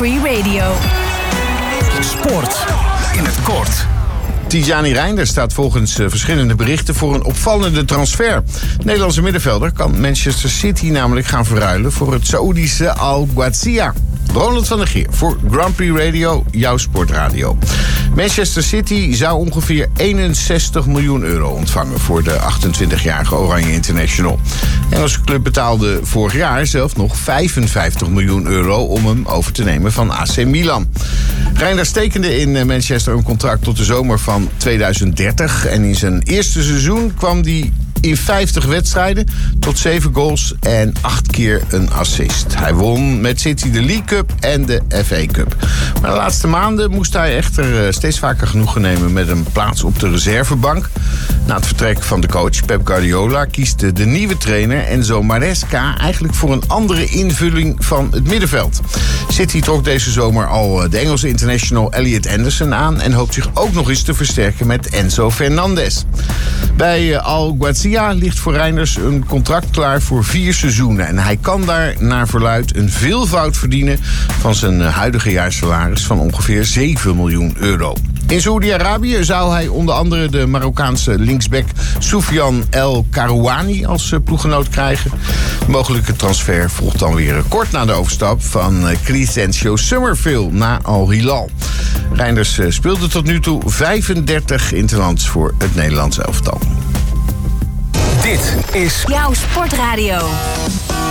Free Radio. Sport in het kort. Tijani Reinders staat volgens verschillende berichten voor een opvallende transfer. De Nederlandse middenvelder kan Manchester City namelijk gaan verruilen voor het Saoedische Al Ghaziya. Ronald van der Geer voor Grand Prix Radio, jouw sportradio. Manchester City zou ongeveer 61 miljoen euro ontvangen voor de 28-jarige Oranje International. De Engelse club betaalde vorig jaar zelf nog 55 miljoen euro om hem over te nemen van AC Milan. Reinders tekende in Manchester een contract tot de zomer van 2030 en in zijn eerste seizoen kwam hij in 50 wedstrijden tot 7 goals en 8 keer een assist. Hij won met City de League Cup en de FA Cup. Maar de laatste maanden moest hij echter steeds vaker genoegen nemen met een plaats op de reservebank. Na het vertrek van de coach Pep Guardiola kiest de nieuwe trainer Enzo Maresca eigenlijk voor een andere invulling van het middenveld. City trok deze zomer al de Engelse international Elliot Anderson aan en hoopt zich ook nog eens te versterken met Enzo Fernandez. Bij Al Ghaziya ligt voor Reinders een contract klaar voor 4 seizoenen. En hij kan daar naar verluidt een veelvoud verdienen van zijn huidige jaarsalaris van ongeveer 7 miljoen euro. In Saoedi-Arabië zou hij onder andere de Marokkaanse linksback Soufiane El Karouani als ploeggenoot krijgen. De mogelijke transfer volgt dan weer kort na de overstap van Crescencio Summerville naar Al Hilal. Reinders speelde tot nu toe 35 interlands voor het Nederlands elftal. Dit is jouw sportradio.